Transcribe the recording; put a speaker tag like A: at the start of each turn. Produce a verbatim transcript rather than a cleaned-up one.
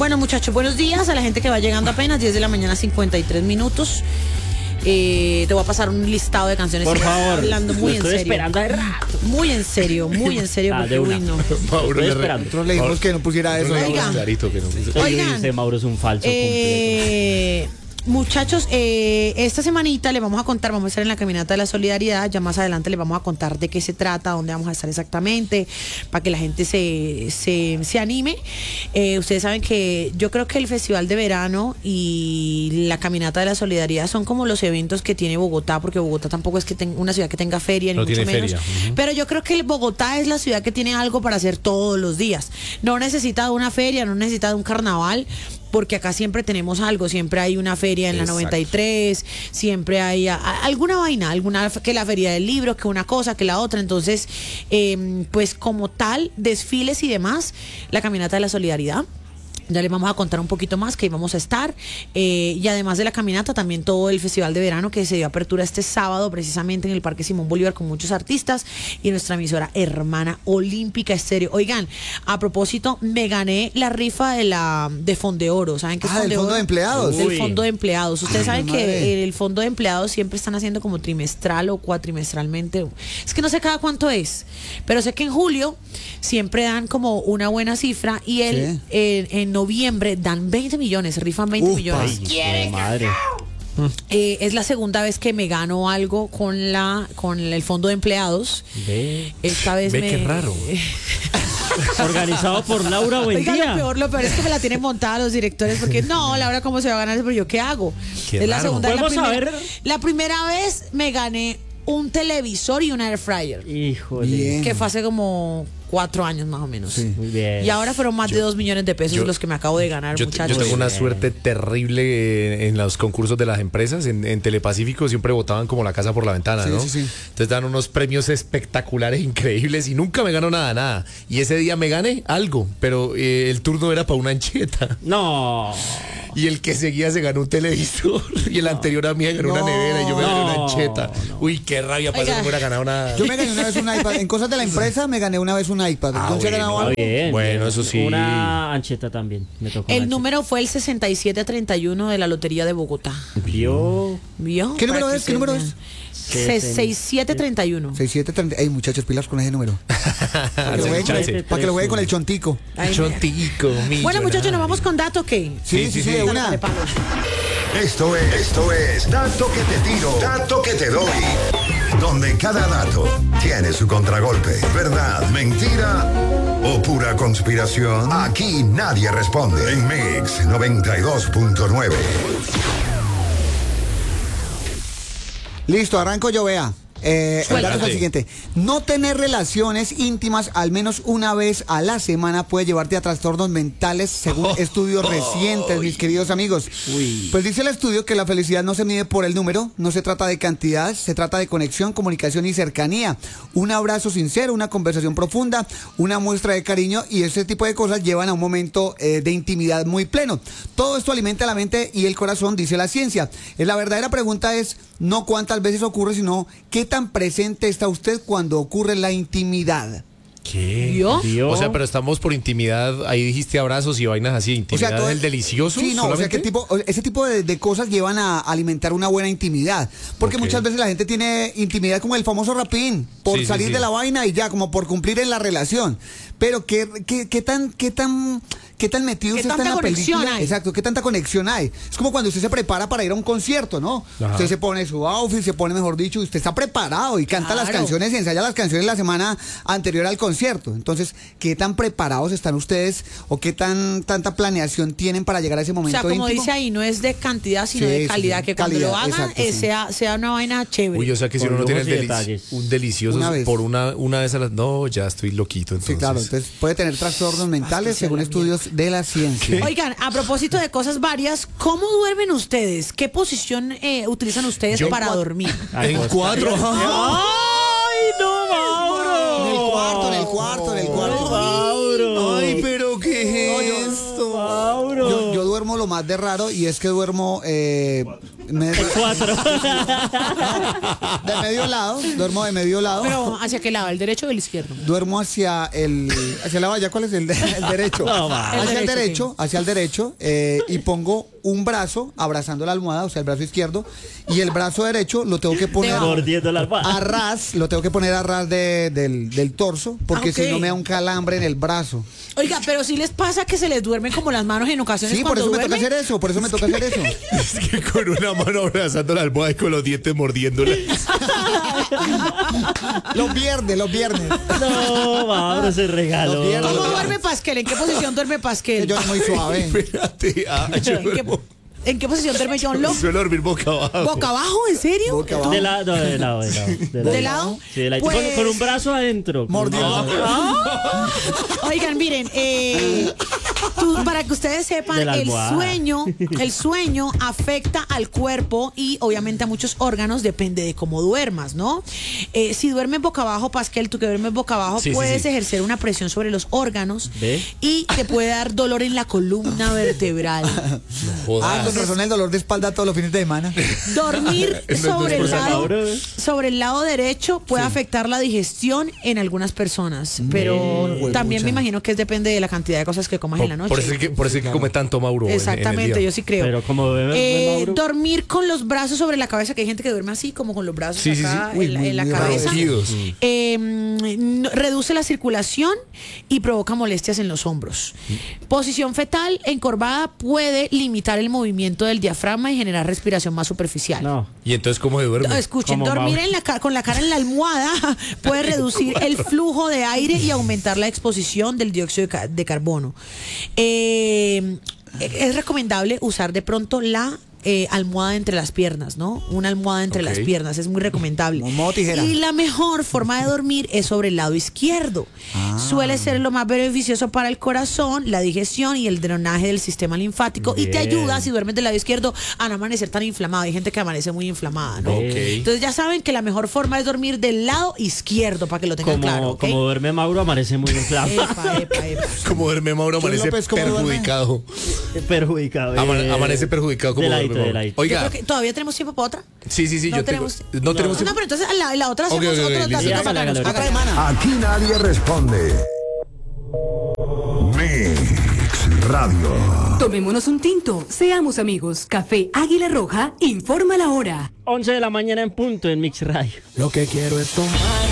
A: Bueno, muchachos, buenos días a la gente que va llegando apenas, diez de la mañana, cincuenta y tres minutos. Eh, te voy a pasar un listado de canciones.
B: Por favor,
A: hablando muy en
B: estoy
A: serio.
B: esperando de rato.
A: Muy en serio, muy en serio.
B: Ah,
A: Porque,
B: de una.
A: uy, no.
C: Mauro
B: Estoy
C: le,
B: esperando.
D: Nosotros le dijimos que no pusiera eso.
A: Oigan.
C: clarito que no.
A: Oigan.
B: Dice Mauro es un falso
A: Eh, muchachos, eh, esta semanita les vamos a contar, vamos a estar en la caminata de la solidaridad, ya más adelante les vamos a contar de qué se trata, dónde vamos a estar exactamente, para que la gente se, se, se anime. Eh, ustedes saben que yo creo que el Festival de Verano y la caminata de la solidaridad son como los eventos que tiene Bogotá, porque Bogotá tampoco es que tenga una ciudad que tenga feria, ni
C: No
A: mucho
C: tiene
A: menos.
C: feria. Uh-huh.
A: Pero yo creo que Bogotá es la ciudad que tiene algo para hacer todos los días. No necesita de una feria, no necesita de un carnaval, porque acá siempre tenemos algo, siempre hay una feria en la
C: Exacto.
A: noventa y tres, siempre hay a, a, alguna vaina, alguna que la feria del libro, que una cosa, que la otra. Entonces, eh, pues como tal, desfiles y demás, la caminata de la solidaridad. Ya les vamos a contar un poquito más que ahí vamos a estar, eh, y además de la caminata también todo el festival de verano que se dio apertura este sábado precisamente en el Parque Simón Bolívar con muchos artistas y nuestra emisora hermana Olímpica Estéreo. Oigan, a propósito, me gané la rifa de la de Fondeoro. ¿Saben qué es
D: Ah, del
A: Fondeoro?
D: fondo de empleados.
A: Del
B: Uy.
A: fondo de empleados. Ustedes
D: Ay,
A: saben
D: madre.
A: que el fondo de empleados siempre están haciendo como trimestral o cuatrimestralmente. Es que no sé cada cuánto es, pero sé que en julio siempre dan como una buena cifra y el,
D: Sí.
A: en, en noviembre dan veinte millones, rifan veinte
D: Upa.
A: millones.
B: Ay, madre.
A: Eh, es la segunda vez que me gano algo con la con el fondo de empleados.
B: Ve.
A: Esta vez
C: Ve
A: me...
C: qué raro.
B: Organizado por Laura, buen
A: Oiga,
B: día.
A: lo peor, lo peor es que me la tienen montada los directores porque no, Laura, ¿cómo se va a ganar? Pero yo, ¿qué hago?
C: Qué
A: es la
C: raro.
A: segunda, la
B: ¿Podemos
A: primera,
B: saber?
A: la primera vez me gané un televisor y un air fryer,
B: Híjole.
D: Bien.
A: que fue hace como cuatro años más o menos.
D: Sí.
B: Muy bien.
A: Y ahora fueron más de dos millones de pesos
C: yo-
A: los que me acabo de ganar,
C: Yo,
A: muchachos.
C: yo tengo una
B: Muy bien.
C: suerte terrible en, en los concursos de las empresas. En, en Telepacífico siempre votaban como la casa por la ventana,
D: Sí,
C: ¿no?
D: sí, sí.
C: Entonces dan unos premios espectaculares, increíbles, y nunca me ganó nada, nada. Y ese día me gané algo, pero eh, el turno era para una ancheta.
B: No.
C: Y el que seguía se ganó un televisor. Y el anterior a mí se ganó una
D: No.
C: nevera y yo me gané una
B: No,
C: ancheta.
B: no.
C: Uy, qué rabia, para eso
A: Oiga.
C: no me hubiera ganado nada.
D: Yo me gané una vez un iPad. En cosas de la empresa me gané una vez un iPad.
C: Ah,
D: ¿Entonces
C: bueno.
D: ganaba
B: Está
D: algo?
B: bien.
C: Bueno,
B: bien.
C: eso sí.
B: Una ancheta también. Me tocó.
A: El
B: una
A: número fue el sesenta y siete treinta y uno de la Lotería de Bogotá.
B: ancheta. Vio.
A: ¿Vio?
D: ¿Qué número
A: Para que
D: es? ¿Qué
A: ustedes
D: número
A: vean.
D: es?
A: sesenta y siete treinta y uno.
D: seis siete treinta. Ey, muchachos, pilas con ese número. Para que, lo jueguen con el-
C: chance.
D: para que lo jueguen con el chontico.
A: Ay,
C: Chontico,
A: bueno, muchachos, ¿nos vamos con dato qué?
D: Sí, sí, sí, de una.
A: Dale, Pablo.
E: Esto es, esto es Dato que te tiro, Dato que te doy. Donde cada dato tiene su contragolpe. ¿Verdad, mentira o pura conspiración? Aquí nadie responde. En Mix noventa y dos punto nueve.
D: Listo, arranco yo, vea. Eh, el
A: Suéltate.
D: dato es el siguiente. No tener relaciones íntimas al menos una vez a la semana puede llevarte a trastornos mentales según estudios recientes, mis queridos amigos.
B: Uy.
D: Pues dice el estudio que la felicidad no se mide por el número, no se trata de cantidad, se trata de conexión, comunicación y cercanía. Un abrazo sincero, una conversación profunda, una muestra de cariño y ese tipo de cosas llevan a un momento eh, de intimidad muy pleno. Todo esto alimenta la mente y el corazón, dice la ciencia. Eh, La verdadera pregunta es no cuántas veces ocurre, sino qué tan presente está usted cuando ocurre la intimidad.
C: ¿Qué?
A: ¿Vio?
B: Vio.
C: O sea, pero estamos por intimidad, ahí dijiste abrazos y vainas así, intimidad
D: todo
C: del delicioso.
D: Sí, no, o sea,
C: solamente?
D: ¿qué tipo, ese tipo de, de cosas llevan a alimentar una buena intimidad. Porque
C: Ok.
D: muchas veces la gente tiene intimidad como el famoso rapín, por
C: Sí, sí,
D: salir
C: sí.
D: de la vaina y ya, como por cumplir en la relación. Pero qué, qué, qué tan, qué tan, qué tan metido
A: ¿Qué
D: usted está en
A: tanta
D: la
A: conexión
D: película.
A: hay?
D: Exacto, qué tanta conexión hay. Es como cuando usted se prepara para ir a un concierto, ¿no?
C: Ajá.
D: Usted se pone su outfit, se pone, mejor dicho, usted está preparado y canta las
A: Claro.
D: canciones y ensaya las canciones la semana anterior al concierto. Entonces, ¿qué tan preparados están ustedes o qué tan tanta planeación tienen para llegar a ese
A: O
D: momento
A: sea, como
D: íntimo?
A: dice ahí, no es de cantidad, sino
D: Sí,
A: de
D: sí,
A: calidad,
D: sí.
A: que cuando
D: Calidad,
A: lo hagan
D: exacto,
A: eh,
D: sí.
A: sea, sea una vaina chévere.
C: Uy, o sea que si
B: Con
C: uno no tiene el
B: lujos y
C: delici-
B: detalles.
C: un delicioso
D: Una vez.
C: por una, una de esas, no, ya estoy loquito. Entonces.
D: Sí, claro, entonces puede tener trastornos mentales según estudios de la ciencia.
A: Oigan, a propósito de cosas varias, ¿cómo duermen ustedes? ¿Qué posición eh, utilizan ustedes
C: Yo-
A: para dormir?
C: En cuatro.
B: ¡Ay, no, Mauro!
D: En el cuarto, en el cuarto, en el cuarto.
B: Mauro.
C: Ay, pero ¿qué es esto?
B: Mauro.
D: Yo, yo duermo lo más de raro y es que duermo eh, me-
B: Cuatro.
D: de medio lado, duermo de medio lado.
A: Pero ¿hacia qué lado? ¿El derecho o el izquierdo?
D: Duermo hacia el hacia la valla, ¿cuál es el, de- el derecho?
B: No, va.
D: hacia
A: El
D: el
A: derecho,
D: derecho, hacia el derecho eh, y pongo un brazo abrazando la almohada, o sea, el brazo izquierdo, y el brazo derecho lo tengo que poner
A: Debajo.
B: Mordiendo la almohada.
D: a ras, lo tengo que poner a ras de- del, del torso, porque
A: Ah, ok.
D: si no me da un calambre en el brazo.
A: Oiga, pero si les pasa que se les duermen como las manos en ocasiones
D: Sí, por
A: cuando
D: eso me toca
A: duermen.
D: hacer eso, por eso me toca hacer eso.
C: Es que con una mano abrazando la almohada y con los dientes mordiéndola.
D: Los viernes, los viernes.
B: No, Mauro se regaló.
D: Los viernes.
A: ¿Cómo duerme Pasquel? ¿En qué posición duerme
D: Que
A: Pasquel?
D: yo es muy suave.
C: Espérate, ah, yo
A: ¿En qué,
C: duermo-
A: en qué posición duerme John Locke?
C: suelo dormir boca abajo.
A: ¿Boca abajo? ¿En serio?
D: Boca abajo.
B: De lado, de lado, de lado. De lado.
A: ¿De lado?
B: Sí, de lado.
A: Pues-
B: Con, con un brazo adentro.
D: Mordiendo.
A: Oigan, miren, eh, tú- para que ustedes
B: De
A: sepan,
B: la
A: el
B: almohada.
A: sueño, el sueño afecta al cuerpo y obviamente a muchos órganos, depende de cómo duermas, ¿no? Eh, si duermes boca abajo, Pasquel, tú que duermes boca abajo,
C: Sí, sí,
A: puedes
C: sí.
A: ejercer una presión sobre los órganos
B: ¿Ve?
A: y te puede dar dolor en la columna vertebral.
D: Ah,
C: Jodas.
D: con razón el dolor de espalda todos los fines de semana.
A: Dormir
C: No es
A: sobre el
C: por
A: lado,
B: Mauro.
A: sobre el lado derecho puede afectar la digestión en algunas personas, pero
D: Huepucha.
A: también me imagino que es depende de la cantidad de cosas que comas en la noche.
C: Por eso es que, por eso es que come tanto Mauro. en- en el
A: Exactamente,
C: día.
A: yo sí creo.
B: Pero como bebé,
A: Eh,
B: Mauro.
A: dormir con los brazos sobre la cabeza, que hay gente que duerme así, como con los brazos
C: Sí, sí,
A: acá
C: sí.
D: Uy,
A: en, la-
D: muy-
A: en la
D: muy
A: cabeza.
C: Reducidos.
A: Eh, no- reduce la circulación y provoca molestias en los hombros. Posición fetal encorvada puede limitar el movimiento del diafragma y generar respiración más superficial.
B: No.
C: Y entonces, ¿cómo se duerme?
A: Escuchen,
B: Como
A: dormir
B: Mauro.
A: en la ca- con la cara en la almohada puede reducir el flujo de aire y aumentar la exposición del dióxido de, ca- de carbono. Eh, es recomendable usar de pronto la eh, almohada entre las piernas, ¿no? Una almohada entre
C: Ok.
A: las piernas, es muy recomendable.
D: Como modo tijera.
A: Y la mejor forma de dormir es sobre el lado izquierdo.
D: Ah.
A: Suele ser lo más beneficioso para el corazón, la digestión y el drenaje del sistema linfático. Y te
B: Bien.
A: ayuda, si duermes del lado izquierdo, a no amanecer tan inflamado. Hay gente que amanece muy inflamada, ¿no?
C: Ok.
A: Entonces ya saben que la mejor forma es dormir del lado izquierdo, para que lo tengan
B: Como,
A: claro, ¿ok?
B: como duerme Mauro, amanece muy inflamado.
A: Epa, epa, epa.
C: Como duerme Mauro,
D: Chuy
C: amanece
D: López, ¿cómo duerme?
C: perjudicado.
B: Perjudicado.
C: Ama-
B: eh,
C: amanece perjudicado como
B: de
C: duerme
B: ladito, de
C: Mauro.
B: ladito.
A: Yo
C: Oiga,
A: creo que todavía tenemos tiempo para otra.
C: sí, sí, sí,
A: no
C: yo
A: tenemos
C: tengo. No tenemos
A: No, pero entonces en la, en la otra hacemos
C: Ok, ok, ok,
A: otros
C: listo.
A: datos
B: Hágale, hágale,
A: bacanos.
B: hágale.
A: Otra semana.
E: Aquí nadie responde. Mix Radio.
F: Tomémonos un tinto, seamos amigos. Café Águila Roja informa la hora.
B: once de la mañana en punto en Mix Radio.
G: Lo que quiero es tomar